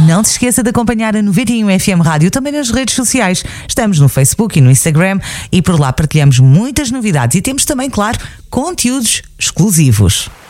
não te esqueça de acompanhar a 91 FM Rádio também nas redes sociais. Estamos no Facebook e no Instagram e por lá partilhamos muitas novidades e temos também, claro, conteúdos exclusivos.